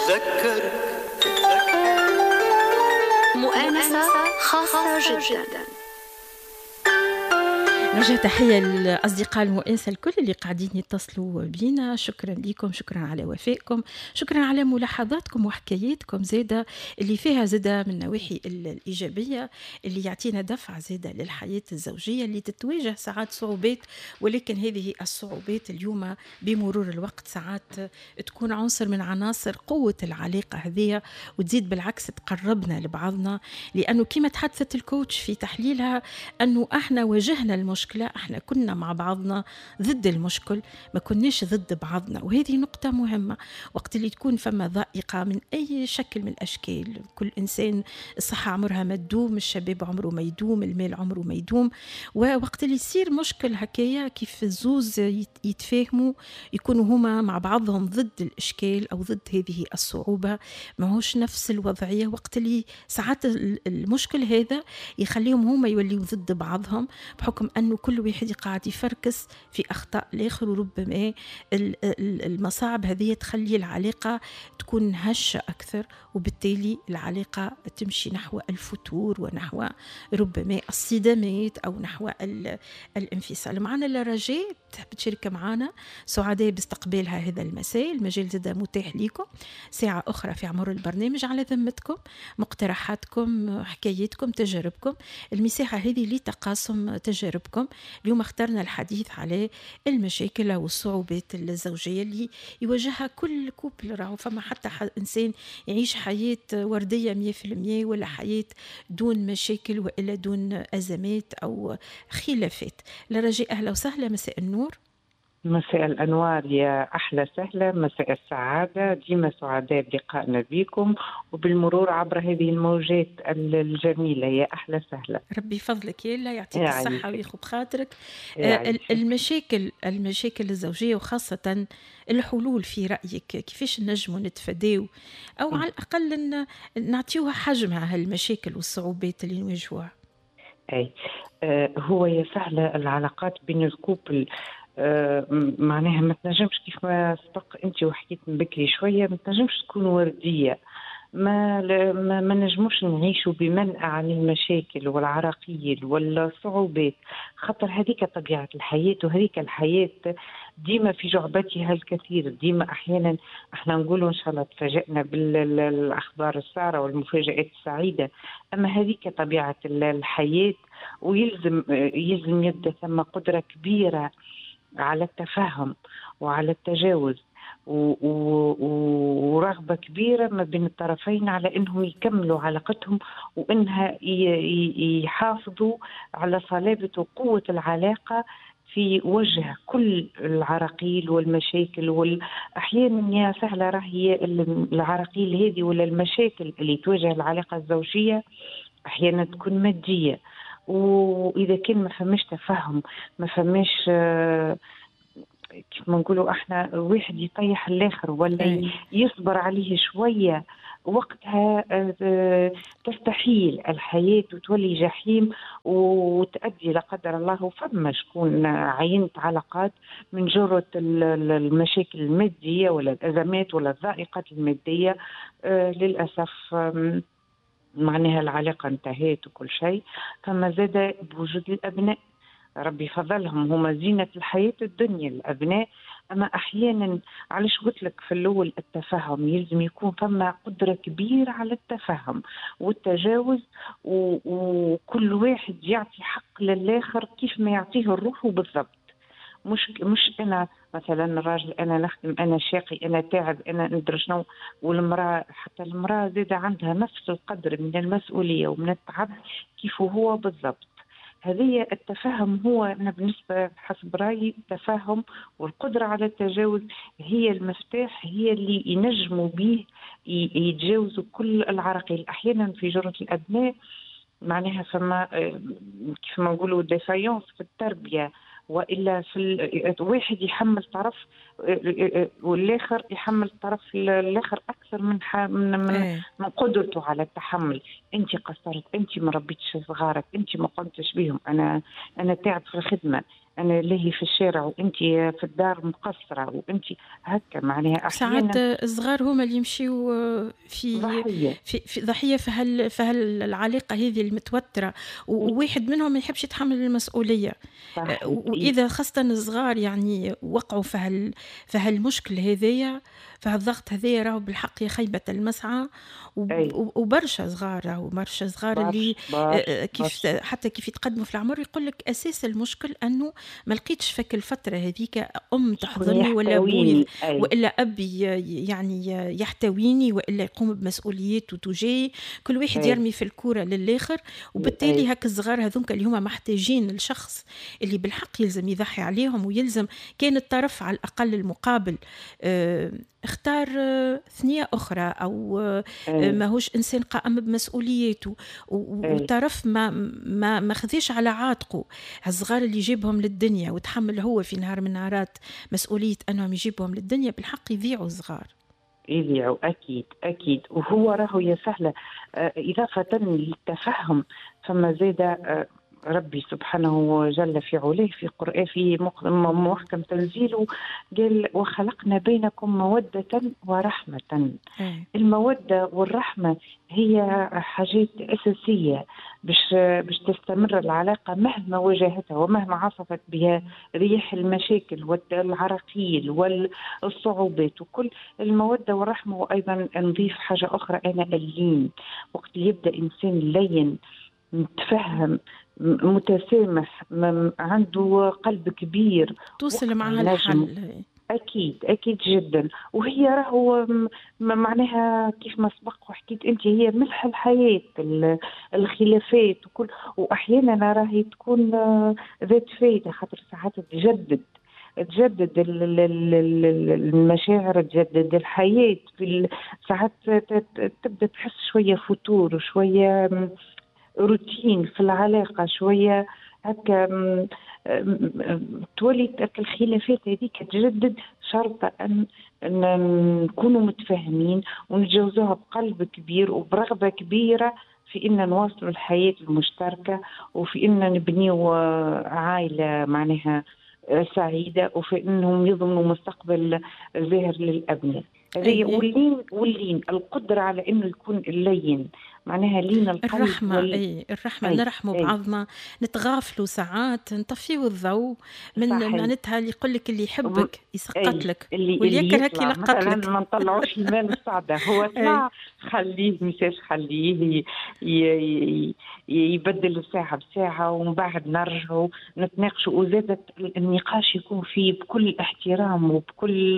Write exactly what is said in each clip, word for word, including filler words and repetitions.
ذكرك مؤانسة خاصة جدا. نرجع تحية للأصدقاء المؤنسة الكل اللي قاعدين يتصلوا بينا. شكرا لكم، شكرا على وفائكم، شكرا على ملاحظاتكم وحكاياتكم زادة اللي فيها زادة من النواحي الإيجابية اللي يعطينا دفع زادة للحياة الزوجية اللي تتواجه ساعات صعوبات، ولكن هذه الصعوبات اليوم بمرور الوقت ساعات تكون عنصر من عناصر قوة العلاقة هذه، وتزيد بالعكس تقربنا لبعضنا، لأنه كما تحدثت الكوتش في تحليلها أنه احنا واجهنا المشكلة، احنا كنا مع بعضنا ضد المشكل، ما كناش ضد بعضنا، وهذه نقطة مهمة. وقت اللي تكون فما ضائقة من أي شكل من الأشكال، كل إنسان الصحة عمرها ما تدوم، الشباب عمره ما يدوم، المال عمره ما يدوم، ووقت اللي يصير مشكل هكايا كيف الزوز يتفاهموا يكونوا هما مع بعضهم ضد الإشكال أو ضد هذه الصعوبة، ما هوش نفس الوضعية. وقت اللي ساعات المشكل هذا يخليهم هما يوليوا ضد بعضهم، بحكم أنه كل واحد قاعد يفركس في أخطاء الآخر، وربما المصاعب هذه تخلي العلاقة تكون هشة أكثر، وبالتالي العلاقة تمشي نحو الفتور ونحو ربما الصدامات أو نحو الانفصال. معنا لرجاء تحب تشارك معنا، سعداء باستقبالها هذا المساء. المجال زاد متاح لكم ساعة أخرى في عمر البرنامج، على ذمتكم مقترحاتكم، حكاياتكم، تجاربكم، المساحة هذه لتقاسم تجاربكم. اليوم اخترنا الحديث على المشاكل والصعوبات الزوجية اللي يواجهها كل كوبل، راهو فما حتى إنسان يعيش حياة وردية مية في المية ولا حياة دون مشاكل وإلا دون أزمات أو خلافات. لرجاء أهلا وسهلا، مساء النور. مساء الأنوار يا أحلى سهلة، مساء السعادة، ديما سعداء بلقائنا بكم وبالمرور عبر هذه الموجات الجميلة يا أحلى سهلة. ربي فضلك يا الله، يعطيك يا الصحة عيشك. ويخب خاطرك. يا آه، عيشك. المشاكل المشاكل الزوجية وخاصة الحلول في رأيك كيفاش نجموا نتفاداو أو على الأقل ن- نعطيوها حجمها هالمشاكل والصعوبات اللي نواجهوها؟ أي آه هو يا سهلة العلاقات بين الكوبل آه م- معناها ما تنجمش كيف ما سبق أنت وحكيت من بكري شوية، ما تنجمش تكون وردية. ما ل- ما, ما نجموش نعيشوا بمنأى عن المشاكل والعراقيل والصعوبات، خاطر هذيك طبيعة الحياة، وهذيك الحياة ديما في جعبتها الكثير. ديما أحيانا احنا نقولوا إن شاء الله تفاجئنا بالأخبار السارة والمفاجآت السعيدة، أما هذيك طبيعة ال- الحياة، ويلزم يلزم يبدأ ثم قدرة كبيرة على التفاهم وعلى التجاوز و- و- و- ورغبة كبيرة ما بين الطرفين على أنهم يكملوا علاقتهم، وأنها ي- ي- يحافظوا على صلابة وقوة العلاقة في وجه كل العراقيل والمشاكل. والأحيانا يا سهلة راهي العراقيل هذه ولا المشاكل اللي تواجه العلاقة الزوجية أحيانا تكون مادية، وإذا كان ما فماش تفهم، ما فماش آه، كيف ما نقولوا احنا واحد يطيح الاخر ولا أي. يصبر عليه شويه، وقتها آه، تستحيل الحياه وتولي جحيم وتؤدي لا قدر الله. فما شكون عينت علاقات من جرة ال- ال- المشاكل الماديه ولا الازمات ولا الضائقات الماديه، آه، للاسف آم، معناها العلاقه انتهت وكل شيء. فما زاد بوجود الابناء، ربي فضلهم هما زينة الحياة الدنيا الأبناء. أما أحيانا علاش قلت لك في الأول التفاهم، يلزم يكون فما قدرة كبيرة على التفاهم والتجاوز، و- وكل واحد يعطي حق للآخر كيف ما يعطيه الروح بالضبط. مش مش انا مثلا الراجل انا نخدم، انا شاقي، انا تعب، انا ندري شنو، والمراه حتى المراه زاده عندها نفس القدر من المسؤوليه ومن التعب كيف هو بالضبط. هذه التفاهم هو أنا بالنسبة حسب رأيي التفاهم والقدرة على التجاوز هي المفتاح، هي اللي ينجموا به ي- يتجاوزوا كل العراقيل. أحيانا في جرة الأبناء معناها فما آه، كيف ما نقولوا ديفايونس في التربية، وإلا في ال- واحد يحمل طرف آه، آه، والآخر يحمل طرف الآخر أكثر من ح- من من أي. من قدرته على التحمل. أنت قصرت، أنت ما ربيتش صغارك، أنت ما قمتش بهم، أنا أنا تعب في الخدمة، انا اللي هي في الشارع وانت في الدار مقصره وانت هكا، معناها ساعات احيانا الصغار هما اللي يمشيوا في ضحيه. في في ضحية في هال في هالعلاقة هذه المتوترة، و- وواحد منهم ما يحبش يتحمل المسؤولية. أه، صحيح إيه. وإذا خاصة الصغار يعني وقعوا في هال في هالمشكل هذايا، فهالضغط هذايا راهو بالحق يا خيبة المسعى. وب- اي وبرشا صغار راهو برشا صغار اللي برشا برشا أه، كيف برشا. حتى كيف يتقدموا في العمر يقول لك أساس المشكل أنه ما لقيتش فك الفترة هذيك أم شكون تحضني ولا أبوي يحتويني؟ اي والا ابي يعني يحتويني والا يقوم بمسؤولياته تجاهي. كل واحد اي يرمي في الكوره للاخر، اي وبالتالي هك الصغار هذوك اللي هما محتاجين الشخص اللي بالحق يلزم يضحي عليهم، ويلزم كان الطرف على الاقل المقابل آه، اختار آه، ثنية أخرى أو آه، اي ماهوش إنسان قائم بمسؤوليته، و- اي والطرف ما ما ما خذيش على عاتقه هالصغار اللي يجيبهم للدنيا، وتحمل هو في نهار من النهارات مسؤولية أنهم يجيبهم للدنيا. بالحق يضيعوا صغار. يبيعوا اكيد اكيد. وهو راهو يا سهله آه، اضافه للتفهم، فما زيد آه، ربي سبحانه جل في علاه في قرآن في مق- م- محكم تنزيله قال وخلقنا بينكم مودة ورحمة. أي. المودة والرحمة هي حاجات أساسية باش باش تستمر العلاقة مهما واجهتها ومهما عصفت بها ريح المشاكل والعراقيل والصعوبات وكل. المودة والرحمة. وأيضا نضيف حاجة أخرى، أنا اللين. وقت اللي يبدأ إنسان لين متفهم م- متسامح م- عنده قلب كبير، توصل وقتها معها ينجم. الحل. أكيد أكيد جدا. وهي راهو م- م- معناها كيف ما سبق وحكيت أنت، هي ملح الحياة ال- الخلافات وكل. وأحيانا راهي تكون آه، ذات فايدة، خاطر ساعات تجدد تجدد ال- ال- ال- ال- المشاعر، تجدد الحياة في ال- ساعات ت- ت- تبدأ تحس شوية فتور وشوية م- روتين في العلاقة، شوية هكا م- م- تولي هكا الخلافات هذيك تجدد. شرط أن أن نكونوا متفاهمين ونتجاوزوها بقلب كبير وبرغبة كبيرة في إن نواصلوا الحياة المشتركة، وفي إن نبنيوا آه، عائلة معناها آه، سعيدة، وفي إنهم يضمنوا مستقبل زاهر للأبناء. هذه أي. واللين واللين القدرة على إنه يكون اللين، معناها لين القلب الرحمة، وال أي الرحمة، أي نرحموا أي بعضنا، نتغافلوا ساعات، نطفيوا الضوء من صحيح. معناتها اللي يقول لك اللي م- يحبك يسقط اي لك، اللي واللي اللي يكرهك يطلع يلقط مثلا لك. ما نطلعوش المال الصعدة، هو أي. طلع خليه مشاش، خليه ي- ي- ي- يبدل الساعة بساعة ومن بعد نرجعوا نتناقشوا. وزادت النقاش يكون فيه بكل احترام وبكل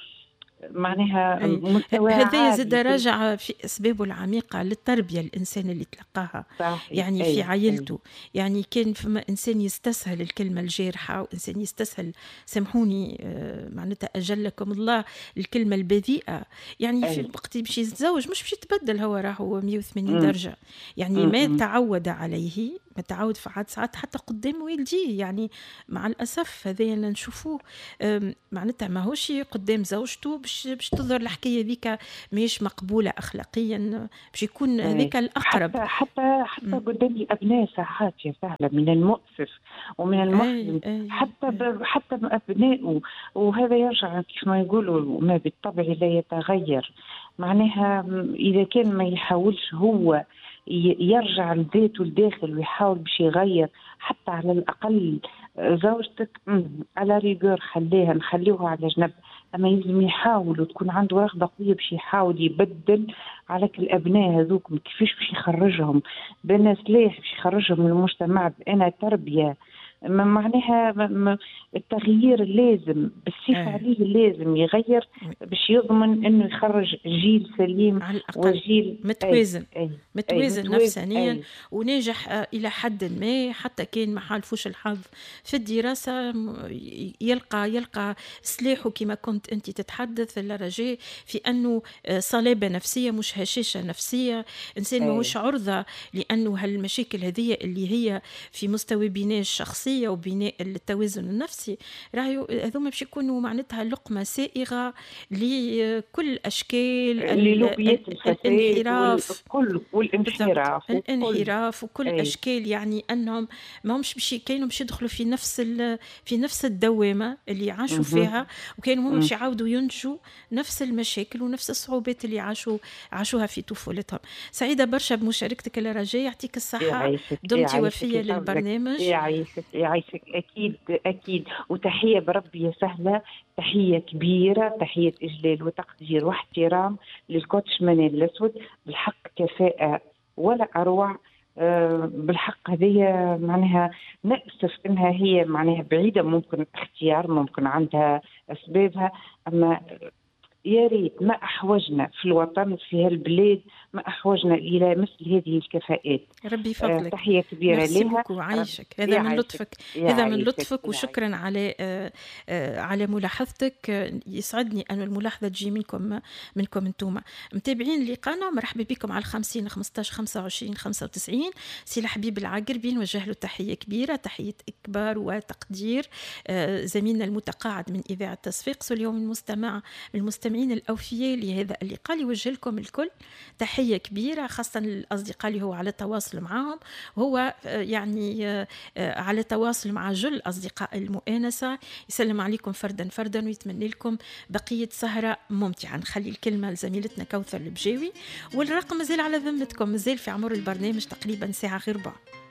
معناها أي. مستوى هذا زاد عالي. كل راجع في أسبابه العميقة للتربية الإنسان اللي تلقاها صحيح. يعني في اي اي عائلته. يعني كان فما إنسان يستسهل الكلمة الجارحة، وإنسان يستسهل، سامحوني آه، معناتها أجلكم الله، الكلمة البذيئة. يعني في اي وقت باش يتزوج مش باش يتبدل، هو راهو مية وثمانين أمم، درجة. يعني ما أمم، تعود عليه، ما تعود في عاد ساعات حتى قدام والديه. يعني مع الأسف هذا اللي نشوفوه. أم، معناتها ماهوش قدام زوجته باش باش تظهر الحكاية ذيك مش مقبولة أخلاقيا، باش يكون اي هذيك الأقرب. حتى حتى حتى أم. قدام الابناء ساعات يا سهله من المؤسف ومن أي المحزن أي حتى أي. ب... حتى بابنائه. وهذا يرجع كيف ما يقولوا ما بالطبع لا يتغير. معناها م- اذا كان ما يحاولش هو ي- يرجع لذاته الداخل ويحاول باش يغير، حتى على الاقل آه، زوجتك م، على ريجور خليها نخليوها على جنب، اما يلزم يحاول وتكون عنده رغبه قويه باش يحاول يبدل. عليك الابناء هذوك كيفاش باش يخرجهم بين سلاح، باش يخرجهم من المجتمع بأنا تربيه. ما معناها م- م- التغيير لازم بالصفه أي. عليه، لازم يغير باش يضمن انه يخرج جيل سليم على الأقل وجيل اي متوازن، اي اي متوازن متوازن نفسانيا اي وناجح آه، إلى حد ما. حتى كان ما حالفوش الحظ في الدراسة، م- ي- يلقى يلقى سلاحه كما كنت أنت تتحدث الرجاء في أنه آه، صلابة نفسية مش هشاشة نفسية. إنسان اي ماهوش عرضة لأنه هالمشاكل هذه اللي هي في مستوى بناء الشخصية الشخصية وبناء التوازن النفسي، راهي هذوما باش يكونوا معناتها لقمة سائغة لكل أشكال للوبيات الفساد الانحراف والكل والانحراف الانحراف وكل أي. أشكال، يعني أنهم ما همش باش كانوا باش يدخلوا في نفس في نفس الدوامة اللي عاشوا فيها، وكانوا هم باش يعاودوا ينتجوا نفس المشاكل ونفس الصعوبات اللي عاشوا عاشوها في طفولتهم. سعيدة برشا بمشاركتك الرجاء، يعطيك الصحة، دمتي وفية للبرنامج. يعيشك يعيشك أكيد أكيد، وتحية بربي يا سهلة، تحية كبيرة، تحية إجلال وتقدير واحترام للكوتش منال الأسود، بالحق كفاءة ولا أروع. أه بالحق هذه معناها نأسف إنها هي معناها بعيدة، ممكن اختيار، ممكن عندها أسبابها، أما يا ريت ما أحوجنا في الوطن في هالبلاد، ما أحوجنا إلى مثل هذه الكفاءات. ربي يفضلك. آه تحية كبيرة لها وعيشك. هذا من لطفك، هذا من لطفك، وشكرا على آه آه على ملاحظتك. آه يسعدني أن الملاحظة تجي منكم منكم أنتم متابعين لقانا. مرحبا بكم على الخمسين خمسطاش خمسة وعشرين خمسة وتسعين. سي الحبيب العقربي نوجه له تحية كبيرة، تحية إكبار وتقدير. آه زميلنا المتقاعد من إذاعة تصفيق، اليوم المستمع المستمعين الأوفياء لهذا اللقاء، ليوجه لكم الكل تحية كبيرة، خاصة الأصدقاء اللي هو على تواصل معهم، وهو يعني على تواصل مع جل أصدقاء المؤانسة. يسلم عليكم فردا فردا ويتمنى لكم بقية سهرة ممتعة. نخلي الكلمة لزميلتنا كوثر البجاوي، والرقم مازال على ذمتكم، مازال في عمر البرنامج تقريبا ساعة غير ربع.